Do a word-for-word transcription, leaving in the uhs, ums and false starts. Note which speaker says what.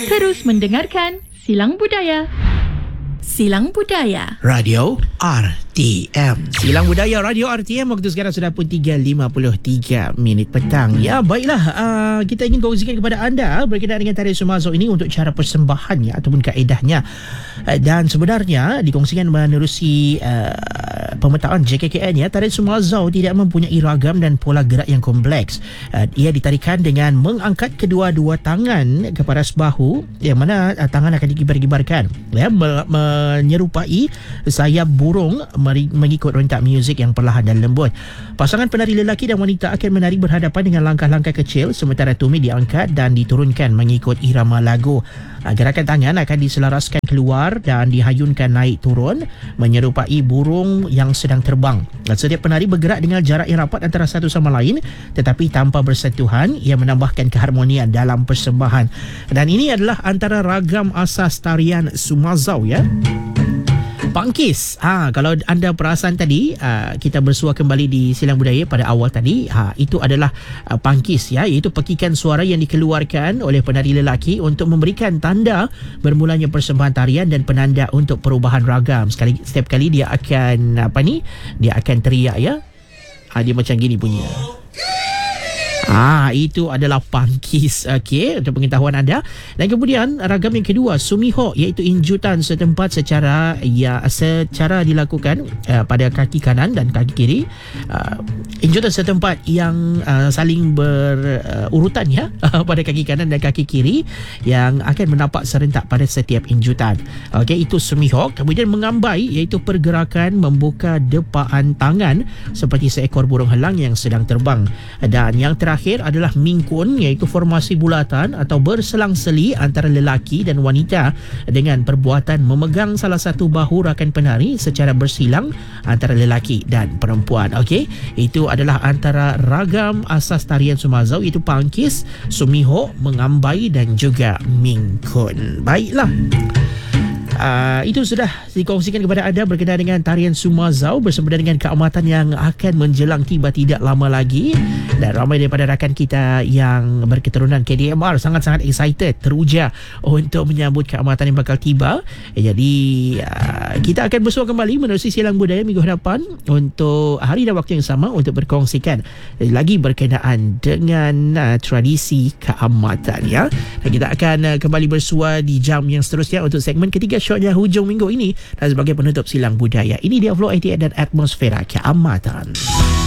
Speaker 1: Terus mendengarkan Silang Budaya. Silang Budaya
Speaker 2: Radio R T M. Silang Budaya Radio R T M. Waktu sekarang sudah pun tiga lima puluh tiga minit petang. Ya, baiklah, uh, kita ingin kongsikan kepada anda berkenaan dengan tarian Sumazaw ini untuk cara persembahannya ataupun kaedahnya. Uh, dan sebenarnya dikongsikan menerusi uh, pemetaan J K K N, ya, tarian Sumazaw tidak mempunyai ragam dan pola gerak yang kompleks. Uh, ia ditarikan dengan mengangkat kedua-dua tangan ke paras bahu, yang mana uh, tangan akan digibar-gibarkan, ya, me- menyerupai sayap burung mengikut rentak muzik yang perlahan dan lembut. Pasangan penari lelaki dan wanita akan menari berhadapan dengan langkah-langkah kecil, sementara tumit diangkat dan diturunkan mengikut irama lagu. Gerakan tangan akan diselaraskan keluar dan dihayunkan naik turun menyerupai burung yang sedang terbang. Setiap penari bergerak dengan jarak yang rapat antara satu sama lain tetapi tanpa bersentuhan, ia menambahkan keharmonian dalam persembahan. Dan ini adalah antara ragam asas tarian Sumazaw, ya. Pangkis. Ha, kalau anda perasan tadi, uh, kita bersua kembali di Silang Budaya pada awal tadi. Ha, itu adalah uh, pangkis, ya, iaitu pekikan suara yang dikeluarkan oleh penari lelaki untuk memberikan tanda bermulanya persembahan tarian dan penanda untuk perubahan ragam. Sekali setiap kali dia akan apa ni? Dia akan teriak, ya. Ha, dia macam gini punya. Ah, itu adalah pangkis, okey, untuk pengetahuan anda. Dan kemudian ragam yang kedua, Sumihok, iaitu injutan setempat secara ya secara dilakukan uh, pada kaki kanan dan kaki kiri. Uh, injutan setempat yang uh, saling berurutan, uh, ya, pada kaki kanan dan kaki kiri yang akan menapak serentak pada setiap injutan. Okey, itu Sumihok. Kemudian mengambai, iaitu pergerakan membuka depaan tangan seperti seekor burung helang yang sedang terbang. Dan yang terakhir Akhir adalah mingkun, iaitu formasi bulatan atau berselang-seli antara lelaki dan wanita dengan perbuatan memegang salah satu bahu rakan penari secara bersilang antara lelaki dan perempuan. Okey, itu adalah antara ragam asas tarian Sumazaw, iaitu pangkis, sumihok, mengambai dan juga mingkun. Baiklah. Uh, itu sudah dikongsikan kepada anda berkenaan dengan tarian Sumazaw bersama dengan keamatan yang akan menjelang tiba tidak lama lagi. Dan ramai daripada rakan kita yang berketurunan K D M R sangat-sangat excited, teruja untuk menyambut keamatan yang bakal tiba. Jadi uh, kita akan bersua kembali menerusi Silang Budaya minggu hadapan untuk hari dan waktu yang sama untuk berkongsikan lagi berkenaan dengan uh, tradisi keamatan, ya. Dan kita akan uh, kembali bersua di jam yang seterusnya untuk segmen ketiga shotnya hujung minggu ini dan sebagai penutup Silang Budaya. Ini dia Flow I T dan Atmosfera Keamatan.